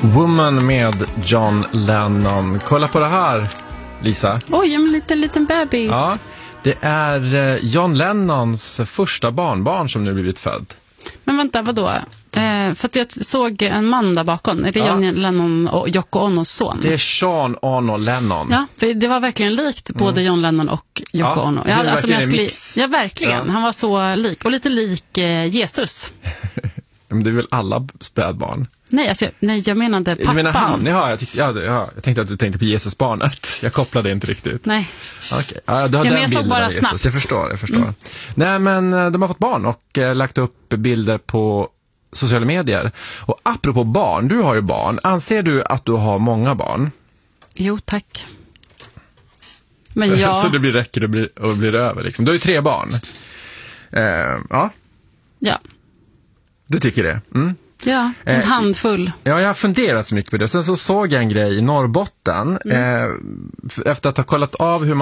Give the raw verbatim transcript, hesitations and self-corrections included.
Woman med John Lennon. Kolla på det här, Lisa. Oj, en liten, liten bebis. Ja, det är John Lennons första barnbarn som nu blivit född. Men vänta, vadå? Eh, för att jag såg en man där bakom. Är det Ja. John Lennon och Yoko Onos son? Det är Sean Ono Lennon. Ja, för det var verkligen likt mm. både John Lennon och Yoko Ja, Ono. det är Ja, alltså, men jag skulle, mix. ja, verkligen. Ja. Han var så lik. Och lite lik eh, Jesus. Men det är väl alla spädbarn? Nej, alltså, nej, jag menade pappan. Du menar han? Ja, jag, tyck, ja, ja, jag tänkte att du tänkte på Jesusbarnet. Jag kopplade inte riktigt. Nej. Okej. Ja, du har Ja, den men jag såg bilden bara av Jesus. snabbt. Jag förstår, jag förstår. Mm. Nej, men de har fått barn och eh, lagt upp bilder på sociala medier. Och apropå barn, du har ju barn. Anser du att du har många barn? Jo, tack. Men jag... Så det blir räcker och blir, och blir över liksom. Du har ju tre barn. Eh, ja. Ja. Du tycker det? Mm. Ja, en Eh, handfull. Ja, jag har funderat så mycket på det. Sen så såg jag en grej i Norrbotten. Mm. Eh, efter att ha kollat av hur man